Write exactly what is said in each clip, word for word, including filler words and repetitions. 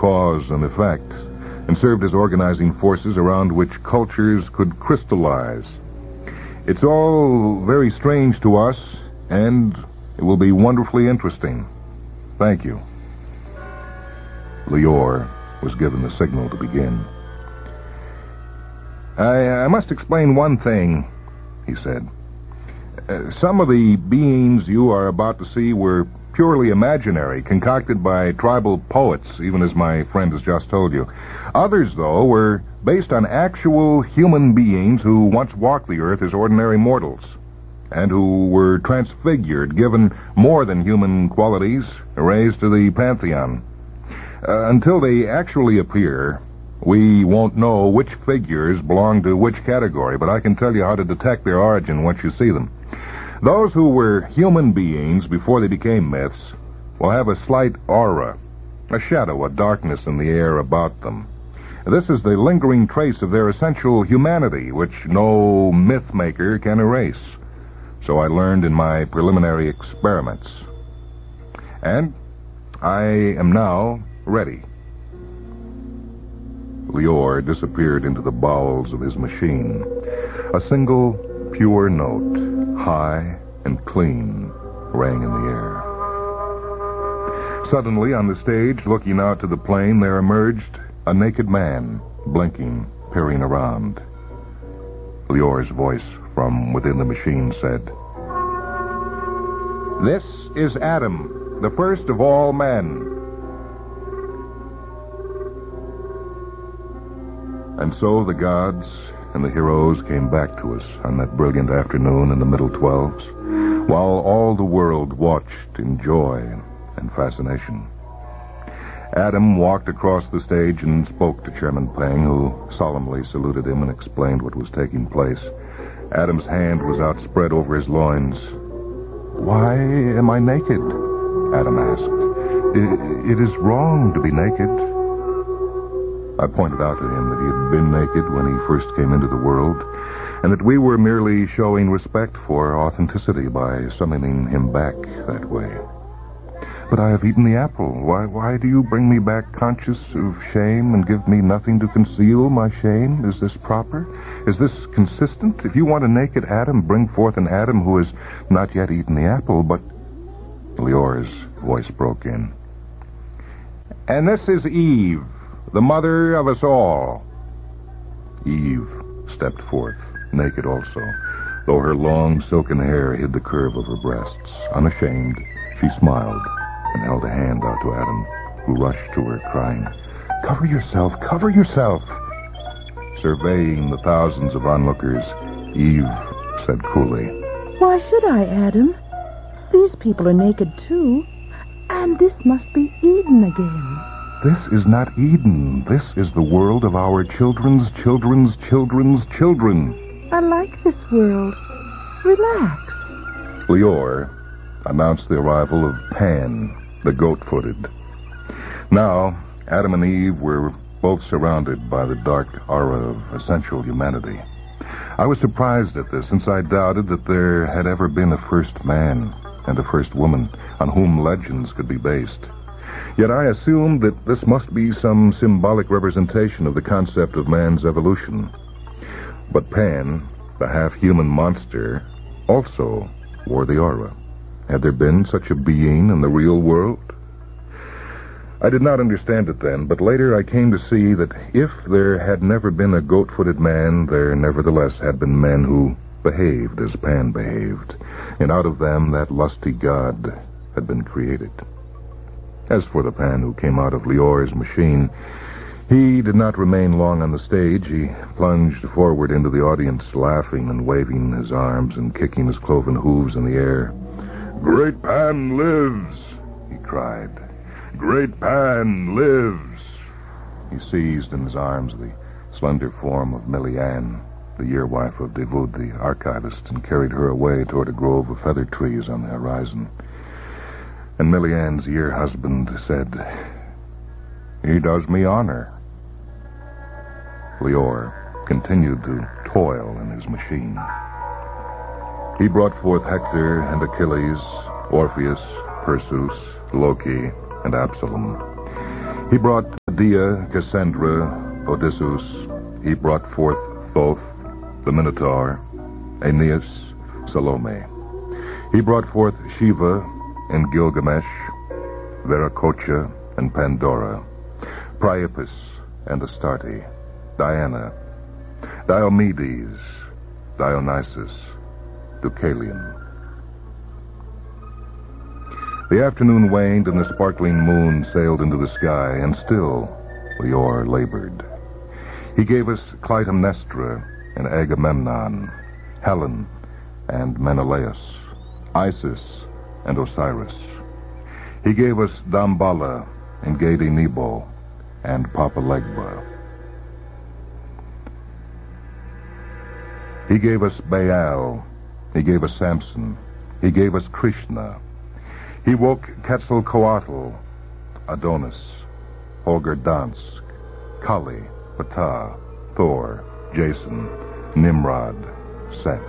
cause and effect, and served as organizing forces around which cultures could crystallize. It's all very strange to us, and it will be wonderfully interesting. Thank you. Lior was given the signal to begin. I, I must explain one thing, he said. Uh, some of the beings you are about to see were purely imaginary, concocted by tribal poets, even as my friend has just told you. Others, though, were based on actual human beings who once walked the earth as ordinary mortals, and who were transfigured, given more than human qualities, raised to the pantheon. Uh, until they actually appear, we won't know which figures belong to which category, but I can tell you how to detect their origin once you see them. Those who were human beings before they became myths will have a slight aura, a shadow, a darkness in the air about them. This is the lingering trace of their essential humanity, which no myth maker can erase. So I learned in my preliminary experiments. And I am now ready. Lior disappeared into the bowels of his machine. A single pure note, high and clean, rang in the air. Suddenly, on the stage, looking out to the plain, there emerged a naked man, blinking, peering around. Lior's voice from within the machine said, "This is Adam, the first of all men." And so the gods and the heroes came back to us on that brilliant afternoon in the middle twelves, while all the world watched in joy and fascination. Adam walked across the stage and spoke to Chairman Peng, who solemnly saluted him and explained what was taking place. Adam's hand was outspread over his loins. "Why am I naked?" Adam asked. "It is wrong to be naked." I pointed out to him that he had been naked when he first came into the world, and that we were merely showing respect for authenticity by summoning him back that way. "But I have eaten the apple. Why, why do you bring me back conscious of shame and give me nothing to conceal my shame? Is this proper? Is this consistent? If you want a naked Adam, bring forth an Adam who has not yet eaten the apple, but..." Lior's voice broke in. "And this is Eve, the mother of us all." Eve stepped forth, naked also, though her long silken hair hid the curve of her breasts. Unashamed, she smiled and held a hand out to Adam, who rushed to her, crying, "Cover yourself, cover yourself!" Surveying the thousands of onlookers, Eve said coolly, "Why should I, Adam? These people are naked too, and this must be Eden again." "This is not Eden. This is the world of our children's children's children's children." "I like this world. Relax." Lior announced the arrival of Pan, the goat-footed. Now, Adam and Eve were both surrounded by the dark aura of essential humanity. I was surprised at this, since I doubted that there had ever been a first man and a first woman on whom legends could be based. Yet I assumed that this must be some symbolic representation of the concept of man's evolution. But Pan, the half-human monster, also wore the aura. Had there been such a being in the real world? I did not understand it then, but later I came to see that if there had never been a goat-footed man, there nevertheless had been men who behaved as Pan behaved, and out of them that lusty god had been created. As for the Pan who came out of Lior's machine, he did not remain long on the stage. He plunged forward into the audience, laughing and waving his arms and kicking his cloven hooves in the air. "Great Pan lives!" he cried. "Great Pan lives!" He seized in his arms the slender form of Milian, the year-wife of Devud, the archivist, and carried her away toward a grove of feather trees on the horizon. And Milian's year-husband said, "He does me honor." Lior continued to toil in his machine. He brought forth Hector and Achilles, Orpheus, Perseus, Loki, and Absalom. He brought Medea, Cassandra, Odysseus, he brought forth both the Minotaur, Aeneas, Salome. He brought forth Shiva and Gilgamesh, Viracocha and Pandora, Priapus and Astarte, Diana, Diomedes, Dionysus, Deucalion. The afternoon waned and the sparkling moon sailed into the sky, and still Leor labored. He gave us Clytemnestra and Agamemnon, Helen and Menelaus, Isis and Osiris. He gave us Damballa and Gedi Nebo and Papalegba. He gave us Baal. He gave us Samson. He gave us Krishna. He woke Quetzalcoatl, Adonis, Holger Dansk, Kali, Ptah, Thor, Jason, Nimrod, Set.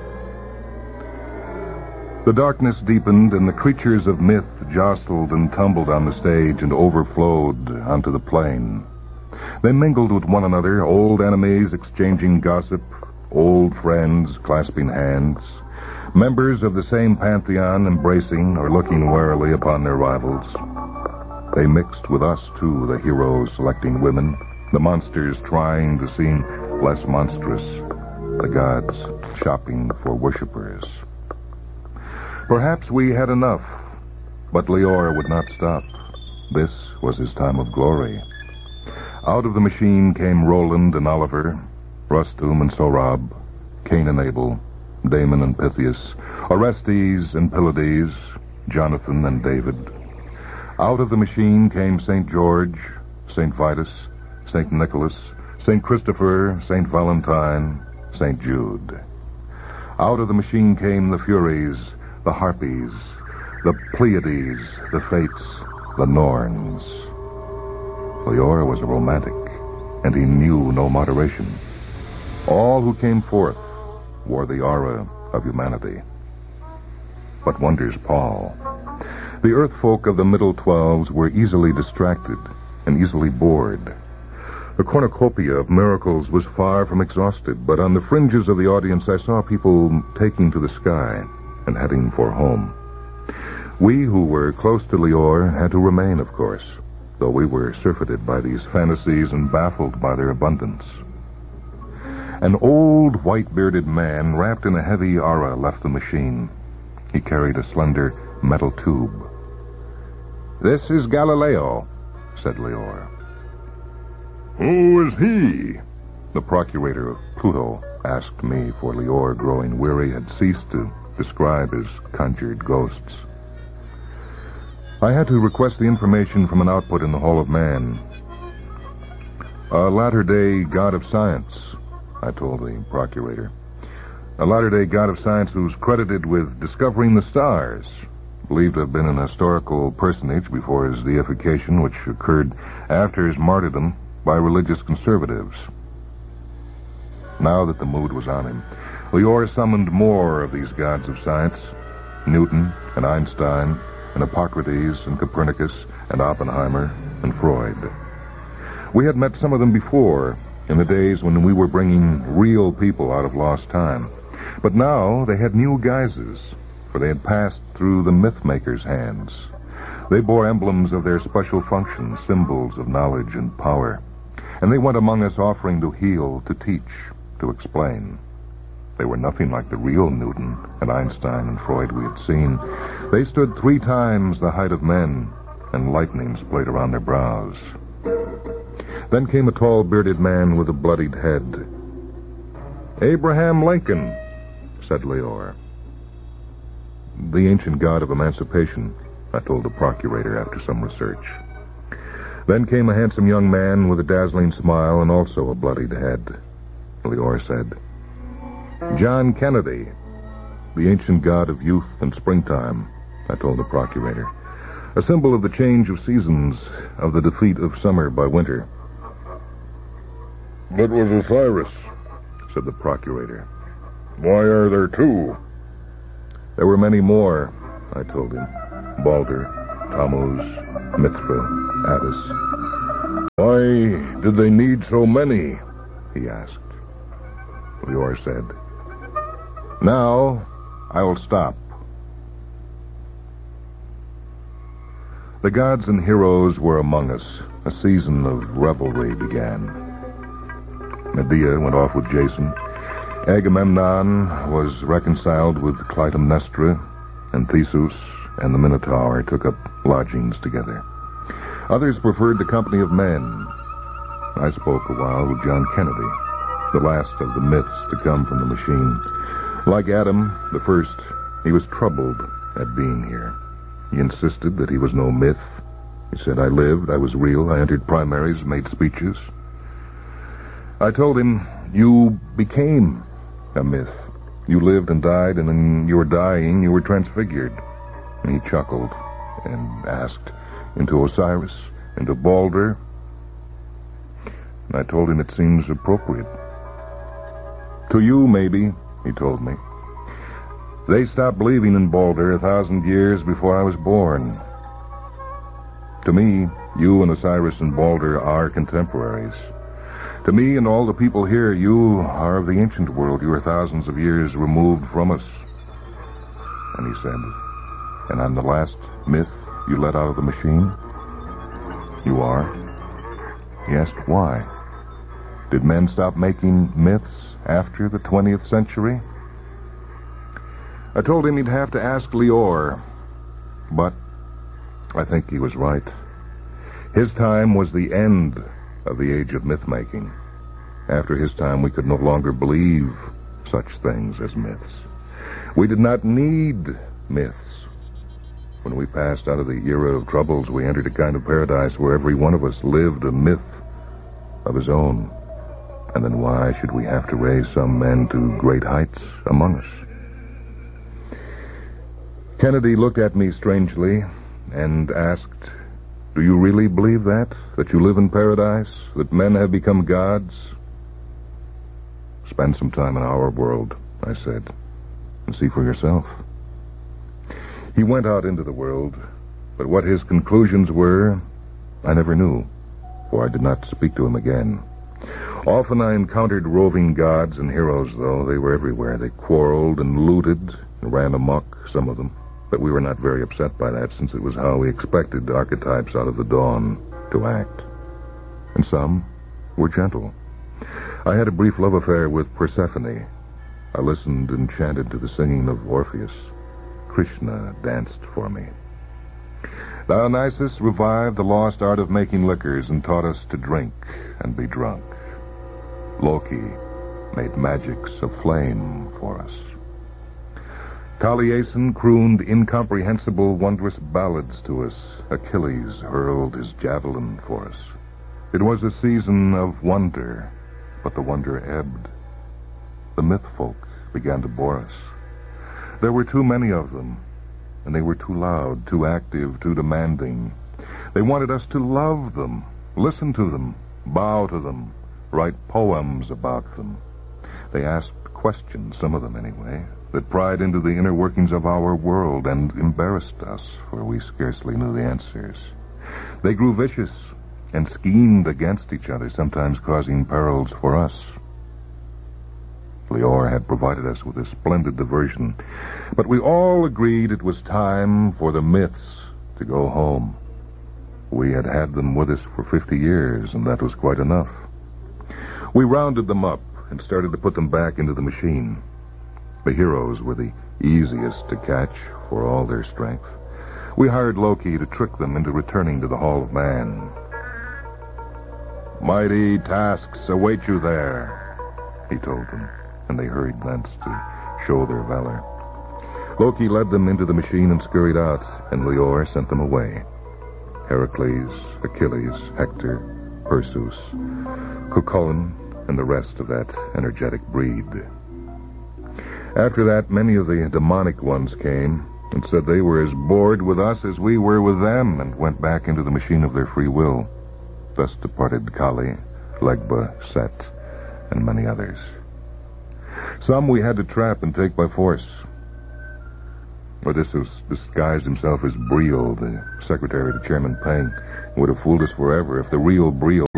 The darkness deepened, and the creatures of myth jostled and tumbled on the stage and overflowed onto the plain. They mingled with one another, old enemies exchanging gossip, old friends clasping hands, members of the same pantheon embracing or looking warily upon their rivals. They mixed with us, too, the heroes selecting women, the monsters trying to seem less monstrous, the gods shopping for worshippers. Perhaps we had enough, but Leor would not stop. This was his time of glory. Out of the machine came Roland and Oliver, Rustum and Sorab, Cain and Abel, Damon and Pythias, Orestes and Pylades, Jonathan and David. Out of the machine came Saint George, Saint Vitus, Saint Nicholas, Saint Christopher, Saint Valentine, Saint Jude. Out of the machine came the Furies, the Harpies, the Pleiades, the Fates, the Norns. Leor was a romantic, and he knew no moderation. All who came forth wore the aura of humanity. But wonders Paul. The earth folk of the middle twelves were easily distracted and easily bored. The cornucopia of miracles was far from exhausted, but on the fringes of the audience I saw people taking to the sky and heading for home. We who were close to Leor had to remain, of course, though we were surfeited by these fantasies and baffled by their abundance. An old, white-bearded man, wrapped in a heavy aura, left the machine. He carried a slender metal tube. "This is Galileo," said Leor. "Who is he?" The procurator of Pluto asked me, for Leor, growing weary, had ceased to describe his conjured ghosts. I had to request the information from an output in the Hall of Man. "A latter-day god of science," I told the procurator. "A latter-day god of science who's credited with discovering the stars, believed to have been an historical personage before his deification, which occurred after his martyrdom by religious conservatives." Now that the mood was on him, Leor summoned more of these gods of science, Newton and Einstein and Hippocrates and Copernicus and Oppenheimer and Freud. We had met some of them before, in the days when we were bringing real people out of lost time. But now they had new guises, for they had passed through the myth-makers' hands. They bore emblems of their special functions, symbols of knowledge and power. And they went among us offering to heal, to teach, to explain. They were nothing like the real Newton and Einstein and Freud we had seen. They stood three times the height of men, and lightnings played around their brows. Then came a tall, bearded man with a bloodied head. "Abraham Lincoln," said Leor. "The ancient god of emancipation," I told the procurator after some research. Then came a handsome young man with a dazzling smile and also a bloodied head. Leor said, "John Kennedy, the ancient god of youth and springtime," I told the procurator. "A symbol of the change of seasons, of the defeat of summer by winter." "That was Osiris," said the procurator. "Why are there two?" "There were many more," I told him. "Balder, Tammuz, Mithra, Attis." did they need so many? He asked. Lior said, now I will stop. The gods and heroes were among us. A season of revelry began. Medea went off with Jason. Agamemnon was reconciled with Clytemnestra, and Theseus and the Minotaur took up lodgings together. Others preferred the company of men. I spoke a while with John Kennedy, the last of the myths to come from the machine. Like Adam, the first, he was troubled at being here. He insisted that he was no myth. He said, I lived, I was real, I entered primaries, made speeches. I told him, you became a myth. You lived and died, and in your dying, you were transfigured. And he chuckled and asked, into Osiris, into Balder. And I told him it seems appropriate. To you, maybe, he told me. They stopped believing in Balder a thousand years before I was born. To me, you and Osiris and Balder are contemporaries. To me and all the people here, you are of the ancient world. You are thousands of years removed from us. And he said, and I'm the last myth you let out of the machine? You are? He asked why. Did men stop making myths after the twentieth century? I told him he'd have to ask Lior, but I think he was right. His time was the end of the age of myth-making. After his time, we could no longer believe such things as myths. We did not need myths. When we passed out of the era of troubles, we entered a kind of paradise where every one of us lived a myth of his own. And then why should we have to raise some men to great heights among us? Kennedy looked at me strangely and asked, do you really believe that? That you live in paradise? That men have become gods? Spend some time in our world, I said, and see for yourself. He went out into the world, but what his conclusions were, I never knew, for I did not speak to him again. Often I encountered roving gods and heroes, though. They were everywhere. They quarreled and looted and ran amok, some of them. But we were not very upset by that, since it was how we expected archetypes out of the dawn to act. And some were gentle. I had a brief love affair with Persephone. I listened enchanted to the singing of Orpheus. Krishna danced for me. Dionysus revived the lost art of making liquors and taught us to drink and be drunk. Loki made magics of flame for us. Taliesin crooned incomprehensible, wondrous ballads to us. Achilles hurled his javelin for us. It was a season of wonder, but the wonder ebbed. The myth folk began to bore us. There were too many of them, and they were too loud, too active, too demanding. They wanted us to love them, listen to them, bow to them, write poems about them. They asked questions, some of them anyway, that pried into the inner workings of our world and embarrassed us, for we scarcely knew the answers. They grew vicious and schemed against each other, sometimes causing perils for us. Lior had provided us with a splendid diversion, but we all agreed it was time for the myths to go home. We had had them with us for fifty years, and that was quite enough. We rounded them up and started to put them back into the machine. The heroes were the easiest to catch for all their strength. We hired Loki to trick them into returning to the Hall of Man. Mighty tasks await you there, he told them, and they hurried thence to show their valor. Loki led them into the machine and scurried out, and Lior sent them away. Heracles, Achilles, Hector, Perseus, Cuchulainn, and the rest of that energetic breed. After that, many of the demonic ones came and said they were as bored with us as we were with them, and went back into the machine of their free will. Thus departed Kali, Legba, Set, and many others. Some we had to trap and take by force. Odysseus disguised himself as Briel, the secretary to Chairman Peng. Would have fooled us forever if the real Briel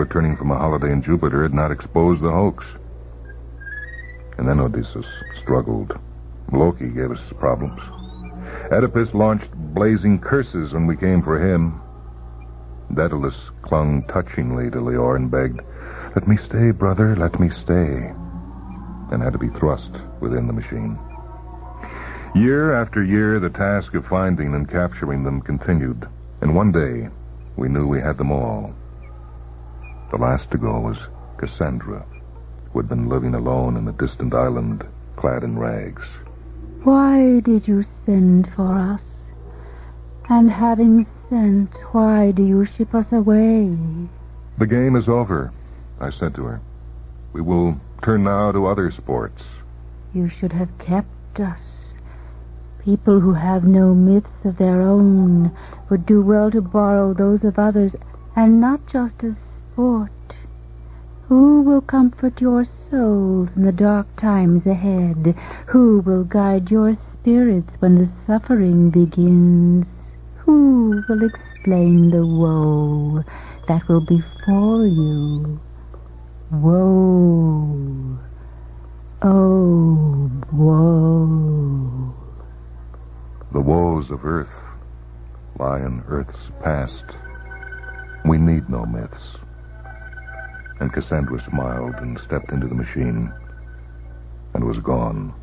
returning from a holiday in Jupiter, had not exposed the hoax. And then Odysseus struggled. Loki gave us problems. Oedipus launched blazing curses when we came for him. Daedalus clung touchingly to Leor and begged, "Let me stay, brother, let me stay," and had to be thrust within the machine. Year after year, the task of finding and capturing them continued, and one day we knew we had them all. The last to go was Cassandra, who had been living alone in a distant island, clad in rags. "Why did you send for us? And having sent, why do you ship us away?" "The game is over," I said to her. "We will turn now to other sports." "You should have kept us. People who have no myths of their own would do well to borrow those of others, and not just as sport. Who will comfort your souls in the dark times ahead? Who will guide your spirits when the suffering begins? Who will explain the woe that will befall you? Woe, oh, woe." The woes of Earth lie in Earth's past. We need no myths. And Cassandra smiled and stepped into the machine and was gone.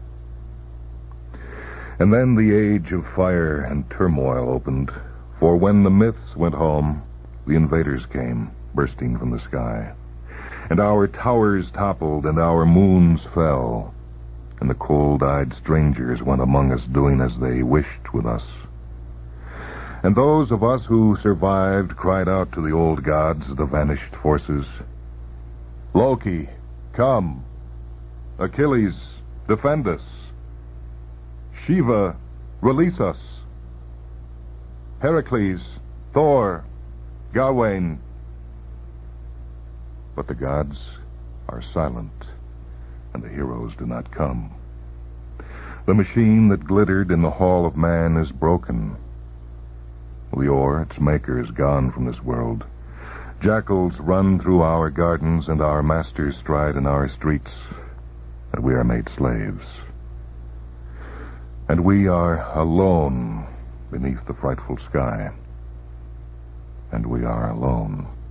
And then the age of fire and turmoil opened, for when the myths went home, the invaders came, bursting from the sky. And our towers toppled and our moons fell, and the cold-eyed strangers went among us doing as they wished with us. And those of us who survived cried out to the old gods, the vanished forces, "Loki, come. Achilles, defend us. Shiva, release us. Heracles, Thor, Gawain." But the gods are silent, and the heroes do not come. The machine that glittered in the hall of man is broken. Leor, its maker, is gone from this world. Jackals run through our gardens, and our masters stride in our streets, and we are made slaves. And we are alone beneath the frightful sky. And we are alone.